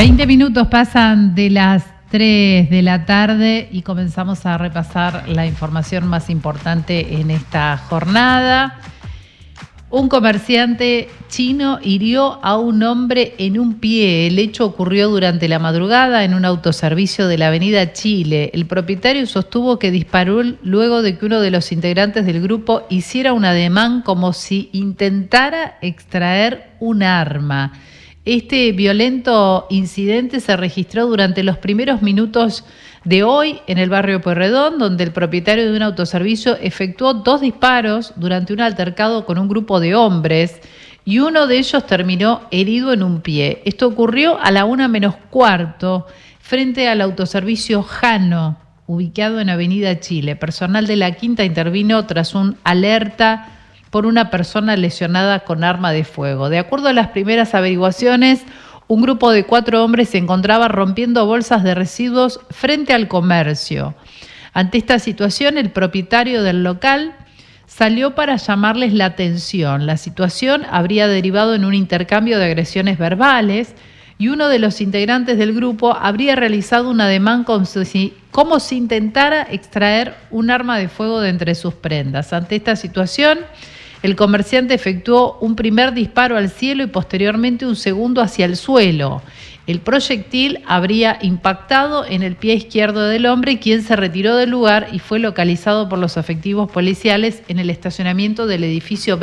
20 minutos pasan de las 3 de la tarde y comenzamos a repasar la información más importante en esta jornada. Un comerciante chino hirió a un hombre en un pie. El hecho ocurrió durante la madrugada en un autoservicio de la Avenida Chile. El propietario sostuvo que disparó luego de que uno de los integrantes del grupo hiciera un ademán como si intentara extraer un arma. Este violento incidente se registró durante los primeros minutos de hoy en el barrio Pueyrredón, donde el propietario de un autoservicio efectuó 2 disparos durante un altercado con un grupo de hombres y uno de ellos terminó herido en un pie. Esto ocurrió a la 1:15 frente al autoservicio Jano, ubicado en Avenida Chile. Personal de la Quinta intervino tras un alerta por una persona lesionada con arma de fuego. De acuerdo a las primeras averiguaciones, un grupo de 4 hombres se encontraba rompiendo bolsas de residuos frente al comercio. Ante esta situación, el propietario del local salió para llamarles la atención. La situación habría derivado en un intercambio de agresiones verbales y uno de los integrantes del grupo habría realizado un ademán como si intentara extraer un arma de fuego de entre sus prendas. Ante esta situación, el comerciante efectuó un primer disparo al cielo y posteriormente un segundo hacia el suelo. El proyectil habría impactado en el pie izquierdo del hombre, quien se retiró del lugar y fue localizado por los efectivos policiales en el estacionamiento del edificio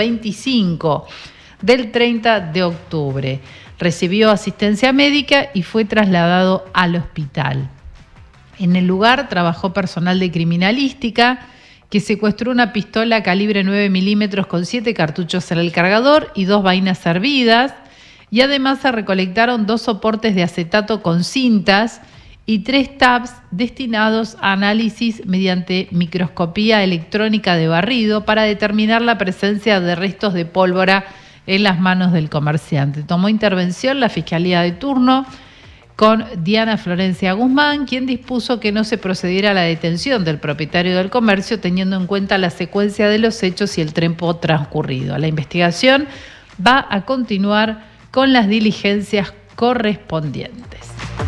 25 del 30 de octubre. Recibió asistencia médica y fue trasladado al hospital. En el lugar trabajó personal de criminalística, que secuestró una pistola calibre 9 milímetros con 7 cartuchos en el cargador y 2 vainas servidas, y además se recolectaron 2 soportes de acetato con cintas y 3 tabs destinados a análisis mediante microscopía electrónica de barrido para determinar la presencia de restos de pólvora en las manos del comerciante. Tomó intervención la Fiscalía de turno con Diana Florencia Guzmán, quien dispuso que no se procediera a la detención del propietario del comercio, teniendo en cuenta la secuencia de los hechos y el tiempo transcurrido. La investigación va a continuar con las diligencias correspondientes.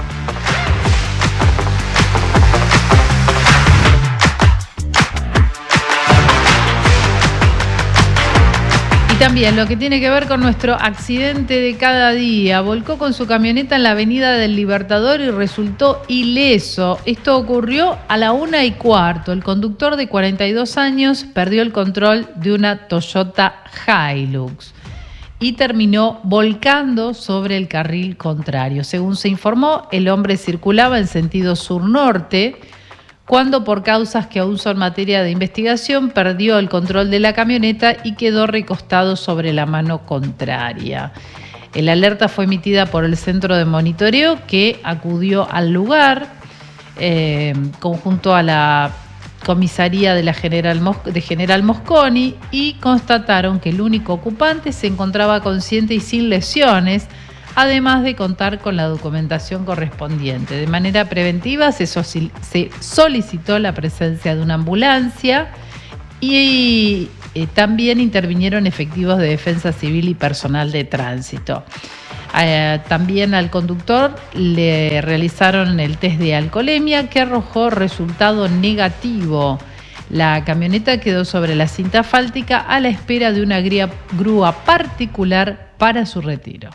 También lo que tiene que ver con nuestro accidente de cada día. Volcó con su camioneta en la Avenida del Libertador y resultó ileso. Esto ocurrió a la 1:15. El conductor de 42 años perdió el control de una Toyota Hilux y terminó volcando sobre el carril contrario. Según se informó, el hombre circulaba en sentido sur-norte, cuando por causas que aún son materia de investigación perdió el control de la camioneta y quedó recostado sobre la mano contraria. El alerta fue emitida por el centro de monitoreo, que acudió al lugar conjunto a la comisaría de General Mosconi, y constataron que el único ocupante se encontraba consciente y sin lesiones, además de contar con la documentación correspondiente. De manera preventiva se solicitó la presencia de una ambulancia y también intervinieron efectivos de defensa civil y personal de tránsito. También al conductor le realizaron el test de alcoholemia, que arrojó resultado negativo. La camioneta quedó sobre la cinta asfáltica a la espera de una grúa particular para su retiro.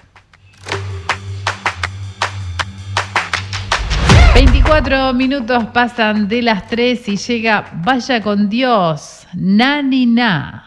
24 minutos pasan de las 3 y llega Vaya con Dios, Na Ni Na.